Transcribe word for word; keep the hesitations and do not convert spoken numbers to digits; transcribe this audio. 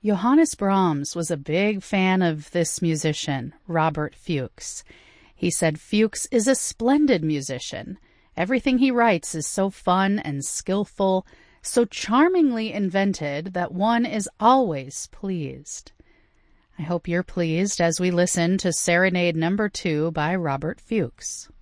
Johannes Brahms was a big fan of this musician, Robert Fuchs. He said Fuchs is a splendid musician. Everything he writes is so fun and skillful, so charmingly invented that one is always pleased. I hope you're pleased as we listen to Serenade Number Two by Robert Fuchs.